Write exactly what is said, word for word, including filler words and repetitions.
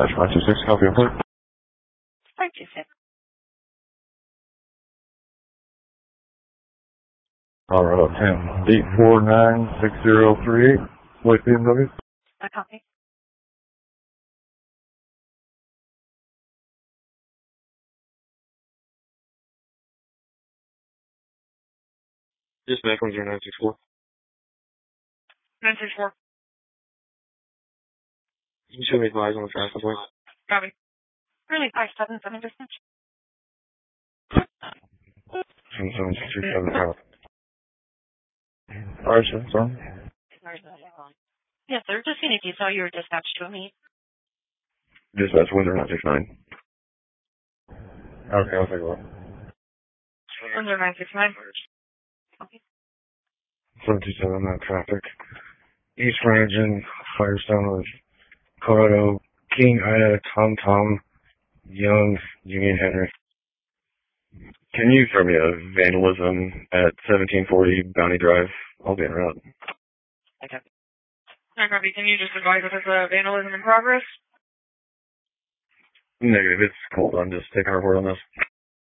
Dispatch five two six, copy on point. five two six. Colorado ten eight four nine six zero three eight, white B M W. A copy. Dispatch one zero nine six four. nine six four. You can show me advise on the traffic point. Copy. Really five seven seven distance. seven seven two three seven power. Alright, sir, sorry. Yes, sir. Just seeing if you saw your dispatch to me. Dispatch one zero nine six nine. Okay, I'll take a look. one zero nine six nine. Okay. seven two seven, that traffic. East Rankin, Firestone with Colorado, King, Ida, Tom Tom, Young, Union Henry. Can you throw me a vandalism at seventeen forty Bounty Drive? I'll be en route. Okay. I copy. Can you just advise if it's a vandalism in progress? Negative, it's cold. I'm just taking our word on this.